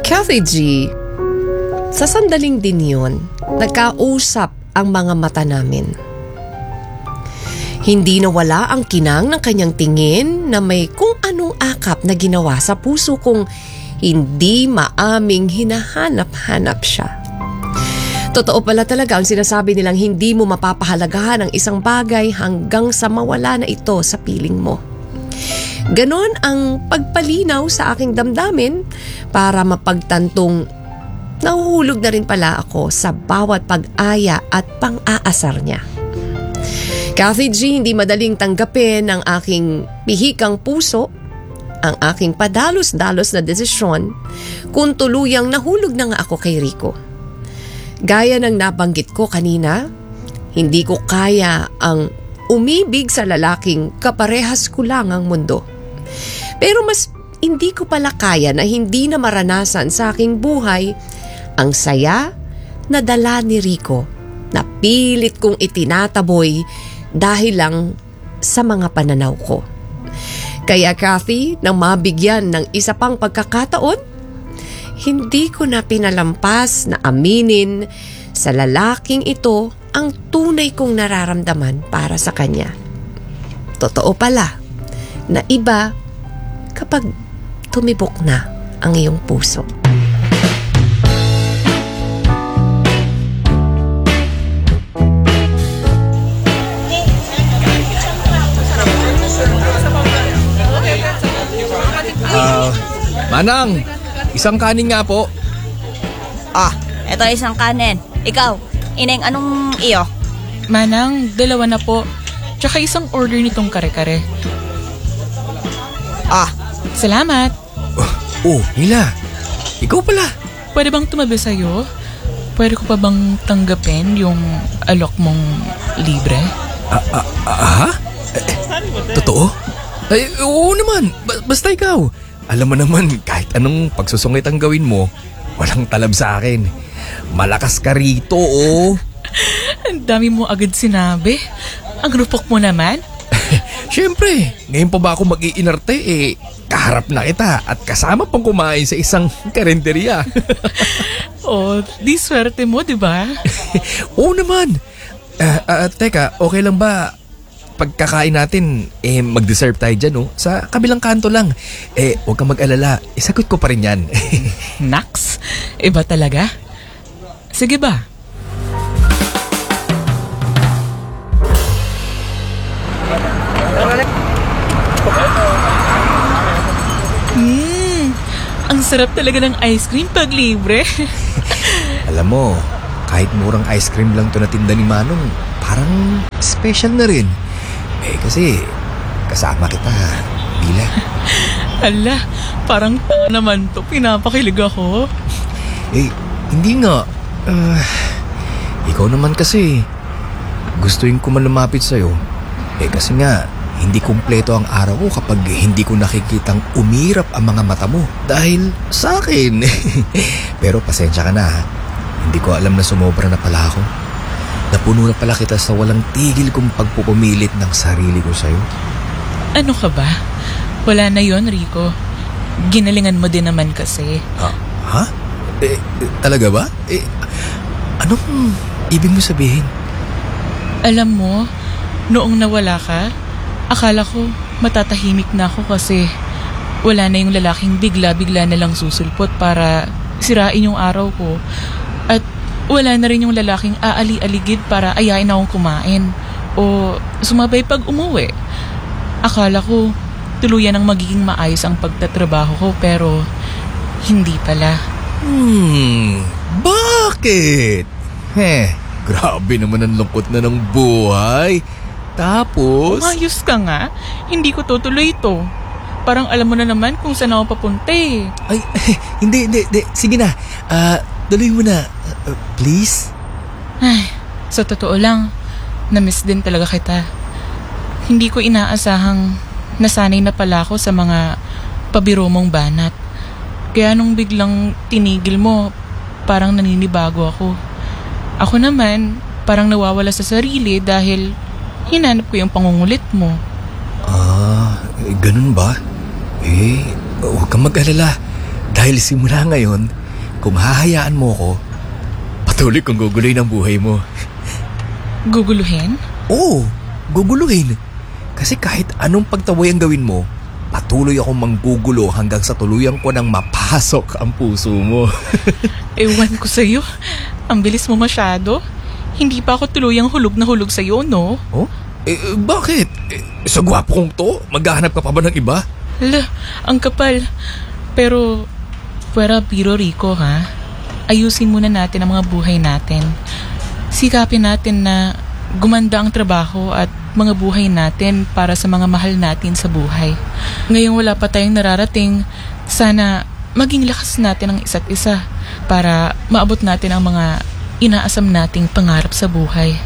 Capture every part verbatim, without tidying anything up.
Kathy G, sa sandaling din yun, nagkausap ang mga mata namin. Hindi nawala ang kinang ng kanyang tingin na may kung anong akap na ginawa sa puso kong hindi maaming hinahanap-hanap siya. Totoo pala talaga ang sinasabi nilang hindi mo mapapahalagahan ang isang bagay hanggang sa mawala na ito sa piling mo. Ganon ang pagpalinaw sa aking damdamin para mapagtantong nahuhulog na rin pala ako sa bawat pag-aya at pang-aasar niya. Kathy G, hindi madaling tanggapin ng aking pihikang puso, ang aking padalos-dalos na desisyon kung tuluyang nahulog na nga ako kay Rico. Gaya ng nabanggit ko kanina, hindi ko kaya ang umibig sa lalaking kaparehas ko lang ang mundo. Pero mas hindi ko pala kaya na hindi na maranasan sa aking buhay ang saya na dala ni Rico na pilit kong itinataboy dahil lang sa mga pananaw ko. Kaya Kathy, nang mabigyan ng isa pang pagkakataon, hindi ko na pinalampas na aminin sa lalaking ito ang tunay kong nararamdaman para sa kanya. Totoo pala na iba kapag tumibok na ang iyong puso. Ah, uh, Manang, isang kanin nga po. Ah, eto isang kanin. Ikaw, Ineng, anong iyo? Manang, dalawa na po. Tsaka isang order nitong kare-kare. Ah, salamat. Oh, oh Mila, ikaw pala. Pwede bang tumabi sa'yo? Pwede ko pa bang tanggapin yung alok mong libre? Ah, ah, ah? Eh, totoo? Ay, oo naman. Ba- basta ikaw. Alam mo naman, kahit anong pagsusungit ang gawin mo, walang talab sa akin. Malakas ka rito, oh. Ang dami mo agad sinabi. Ang rupok mo naman. Siyempre, ngayon pa ba ako mag-iinarte, eh, kaharap na kita at kasama pang kumain sa isang karinderya. Oh, di swerte mo, di ba? Oo naman. Uh, uh, teka, okay lang ba pagkakain natin, eh, mag-deserve tayo dyan, oh. Sa kabilang kanto lang. Eh, huwag kang mag-alala. Isagot ko pa rin yan. Naks, iba talaga. Sige ba? Hmm, ang sarap talaga ng ice cream pag libre. Alam mo, kahit murang ice cream lang to na tinda ni Manong, parang special na rin. Eh kasi, kasama kita, Mila. Hala, parang tanga naman to. Pinapakilig ako. Eh, hindi nga. Uh, ikaw naman kasi, gustuin ko man lumapit sa'yo. Eh kasi nga, hindi kumpleto ang araw ko kapag hindi ko nakikitang umirap ang mga mata mo. Dahil sa akin. Pero pasensya ka na, ha? Hindi ko alam na sumobra na pala ako. Napuno na pala kita sa walang tigil kong pagpupumilit ng sarili ko sa'yo. Ano ka ba? Wala na yon, Rico. Ginalingan mo din naman kasi. Ha? Ha? Eh, talaga ba? Eh, anong ibig mo sabihin? Alam mo, noong nawala ka, akala ko matatahimik na ako kasi wala na yung lalaking bigla-bigla na lang susulpot para sirain yung araw ko. At wala na rin yung lalaking aali-aligid para ayain akong kumain o sumabay pag umuwi. Akala ko tuluyan ang magiging maayos ang pagtatrabaho ko pero hindi pala. Hmm, bakit? Heh, grabe naman ang lungkot na ng buhay. Tapos? Umayos ka nga, hindi ko tutuloy ito. Parang alam mo na naman kung saan ako papunta eh. Ay, hindi, hindi, hindi. Sige na, ah, uh, tuloy mo na. Uh, please? Ay, sa totoo lang, na-miss din talaga kita. Hindi ko inaasahang nasanay na pala ako sa mga pabiro mong banat. Kaya nung biglang tinigil mo, parang naninibago ako. Ako naman, parang nawawala sa sarili dahil hinanap ko yung pangungulit mo. Ah, eh, ganun ba? Eh, huwag kang mag-alala. Dahil simula ngayon, kung hahayaan mo ko, patuloy kong guguluhin ang buhay mo. Guguluhin? Oo, guguluhin. Kasi kahit anong pagtaway ang gawin mo, patuloy akong manggugulo hanggang sa tuluyan ko nang mapasok ang puso mo. Ewan ko sa'yo. Ang bilis mo masyado. Hindi pa ako tuluyang hulog na hulog sa'yo, no? Oh? Eh, bakit? Eh, sa gwapo kong to, maghahanap ka pa ba ng iba? Hala, ang kapal. Pero, pwera biro Rico, ha? Ayusin muna natin ang mga buhay natin. Sikapin natin na gumanda ang trabaho at mga buhay natin para sa mga mahal natin sa buhay. Ngayong wala pa tayong nararating, sana maging lakas natin ang isa't isa para maabot natin ang mga inaasam nating pangarap sa buhay.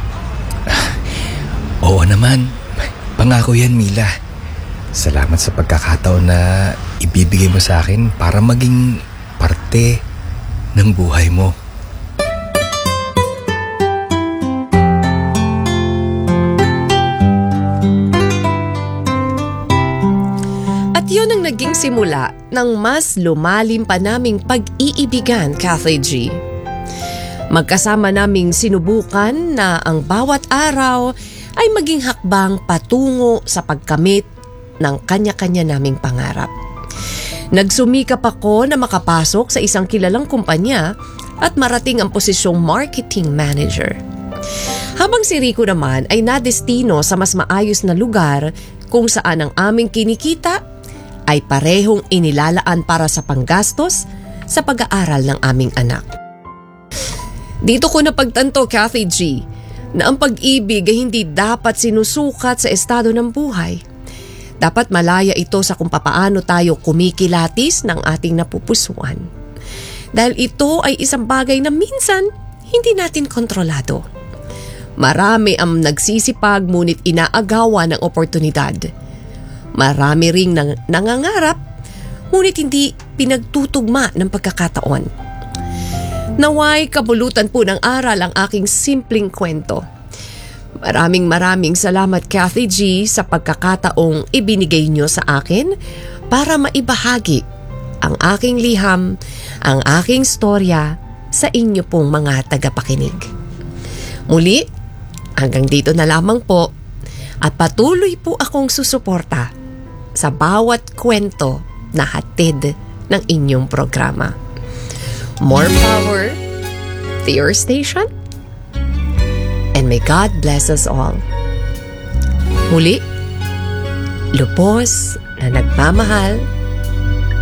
Oo naman. Pangako yan, Mila. Salamat sa pagkakataon na ibibigay mo sa akin para maging parte ng buhay mo. At yun ang naging simula ng mas lumalim pa naming pag-iibigan, Kathy G. Magkasama naming sinubukan na ang bawat araw ay maging hakbang patungo sa pagkamit ng kanya-kanya naming pangarap. Nagsumikap ako na makapasok sa isang kilalang kumpanya at marating ang posisyong marketing manager. Habang si Rico naman ay nadestino sa mas maayos na lugar kung saan ang aming kinikita ay parehong inilalaan para sa panggastos sa pag-aaral ng aming anak. Dito ko napagtanto, Kathy G, na ang pag-ibig ay hindi dapat sinusukat sa estado ng buhay. Dapat malaya ito sa kung papaano tayo kumikilatis ng ating napupusuan. Dahil ito ay isang bagay na minsan hindi natin kontrolado. Marami ang nagsisipag ngunit inaagawan ng oportunidad. Marami ring nang nangangarap ngunit hindi pinagtutugma ng pagkakataon. Naway kabulutan po ng aral ang aking simpleng kwento. Maraming maraming salamat, Kathy G, sa pagkakataong ibinigay niyo sa akin para maibahagi ang aking liham, ang aking storya sa inyo pong mga tagapakinig. Muli, hanggang dito na lamang po at patuloy po akong susuporta sa bawat kwento na hatid ng inyong programa. More power to your station, and may God bless us all. Muli, lubos na nagmamahal